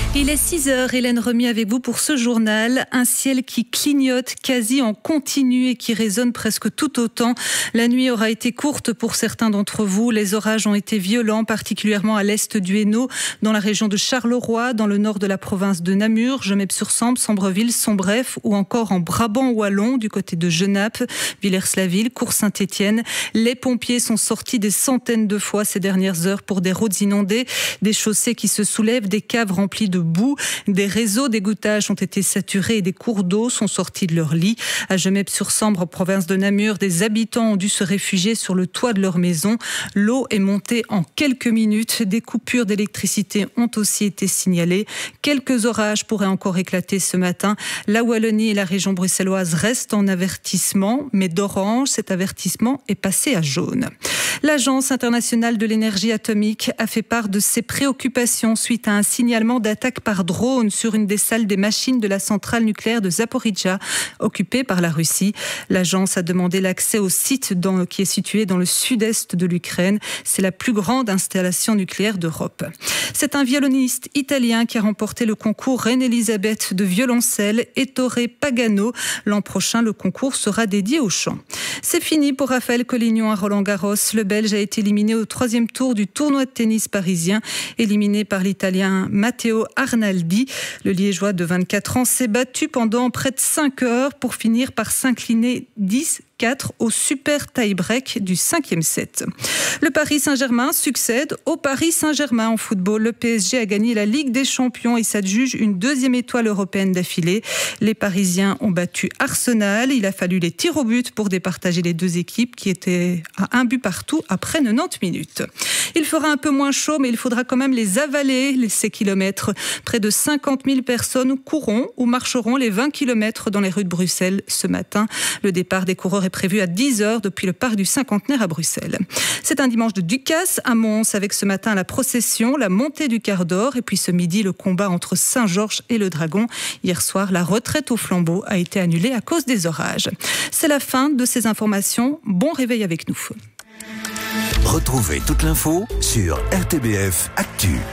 Il est 6h, Hélène Remy avec vous pour ce journal. Un ciel qui clignote quasi en continu et qui résonne presque tout autant. La nuit aura été courte pour certains d'entre vous. Les orages ont été violents, particulièrement à l'est du Hainaut, dans la région de Charleroi, dans le nord de la province de Namur, Gemep-sur-Sambre, Sambreville, Sombref ou encore en Brabant wallon du côté de Genappe, Villers-la-Ville, Cours-Saint-Étienne. Les pompiers sont sortis des centaines de fois ces dernières heures pour des routes inondées, des chaussées qui se soulèvent, des caves remplies de boue. Des réseaux d'égouttage ont été saturés et des cours d'eau sont sortis de leur lit. À Gemep-sur-Sambre, province de Namur, des habitants ont dû se réfugier sur le toit de leur maison. L'eau est montée en quelques minutes. Des coupures d'électricité ont aussi été signalées. Quelques orages pourraient encore éclater ce matin. La Wallonie et la région bruxelloise restent en avertissement, mais d'orange, cet avertissement est passé à jaune. L'Agence internationale de l'énergie atomique a fait part de ses préoccupations suite à un signalement d'attaque par drone sur une des salles des machines de la centrale nucléaire de Zaporijia, occupée par la Russie. L'agence a demandé l'accès au site qui est situé dans le sud-est de l'Ukraine. C'est la plus grande installation nucléaire d'Europe. C'est un violoniste italien qui a remporté le concours Reine-Elisabeth de violoncelle, Ettore Pagano. L'an prochain, le concours sera dédié au chant. C'est fini pour Raphaël Collignon à Roland-Garros. Le Belge a été éliminé au 3e tour du tournoi de tennis parisien, éliminé par l'Italien Matteo Arnaldi. Le Liégeois de 24 ans s'est battu pendant près de 5 heures pour finir par s'incliner 10-4 au super tie-break du 5e set. Le Paris Saint-Germain succède au Paris Saint-Germain en football. Le PSG a gagné la Ligue des Champions et s'adjuge une 2e étoile européenne d'affilée. Les Parisiens ont battu Arsenal. Il a fallu les tirs au but pour départager les deux équipes qui étaient à un but partout après 90 minutes. Il fera un peu moins chaud, mais il faudra quand même les avaler, ces kilomètres. Près de 50 000 personnes courront ou marcheront les 20 kilomètres dans les rues de Bruxelles ce matin. Le départ des coureurs est prévu à 10h depuis le parc du Cinquantenaire à Bruxelles. C'est un dimanche de Ducasse à Mons avec ce matin la procession, la montée du quart d'or et puis ce midi le combat entre Saint-Georges et le Dragon. Hier soir, la retraite au flambeau a été annulée à cause des orages. C'est la fin de ces informations. Bon réveil avec nous. Retrouvez toute l'info sur RTBF Actu.